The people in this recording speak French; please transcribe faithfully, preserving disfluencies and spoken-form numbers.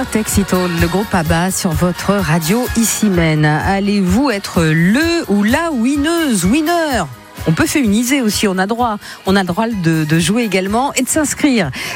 Hot Éxito, le groupe ABBA sur votre radio ici Maine. Allez-vous être le ou la winneuse, winner ? On peut féminiser aussi, on a droit, on a le droit de, de jouer également et de s'inscrire.